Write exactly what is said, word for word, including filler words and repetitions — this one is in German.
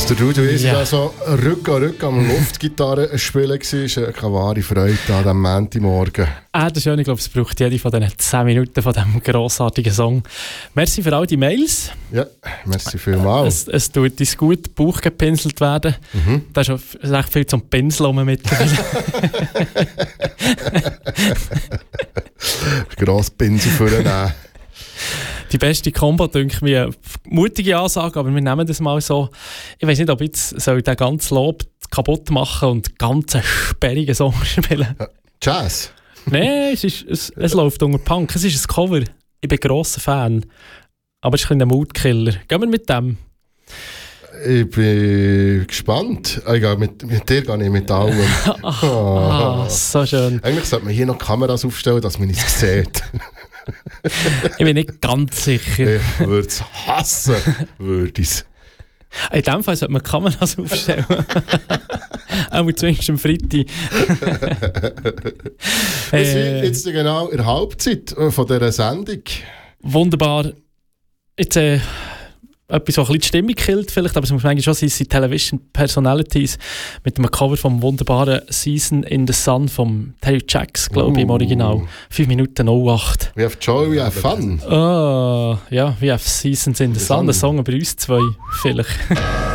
der Rudy ist Ja. ja so Rücken an Rücken am Luftgitarre spielen gewesen. Das ist eine wahre Freude an diesem Montagmorgen. Ah, das ist schön. Ich glaube, es braucht jede von diesen zehn Minuten von diesem grossartigen Song. Merci für all die Mails. Ja, merci vielmals. Es, es tut uns gut, Bauch gepinselt werden. Mhm. Da ist schon recht viel zum Pinsel rum mittlerweile. Gross Pinsel vornehmen. Die beste Kombo, denke ich mir, mutige Ansage, aber wir nehmen das mal so. Ich weiß nicht, ob ich jetzt soll den ganzen Lob kaputt machen und ganz sperrigen Song spielen. Ja. Jazz? Nein, es, ist, es, es läuft unter Punk. Es ist ein Cover. Ich bin ein grosser Fan. Aber es ist ein bisschen ein Moodkiller. Gehen wir mit dem? Ich bin gespannt. Ich gehe mit, mit dir gehe ich mit allem. Ach, Oh. ah, so schön. Eigentlich sollte man hier noch Kameras aufstellen, dass man es sieht. Ich bin nicht ganz sicher. Ich würde es hassen, würde ich es. In dem Fall sollte man Kameras aufstellen. Auch zumindest am Freitag. Wir sind äh, jetzt genau in der Halbzeit von dieser Sendung. wunderbar. Jetzt äh, etwas, was ein bisschen die Stimmung killt, vielleicht, aber es muss manchmal schon sein, sind Television Personalities mit einem Cover vom wunderbaren Season in the Sun von Terry Jacks, glaube ich, im Uh. Original. fünf Minuten null acht. We have joy, we have fun. Ah, ja, wie auf Seasons in the Sun, ein Song über uns zwei, vielleicht.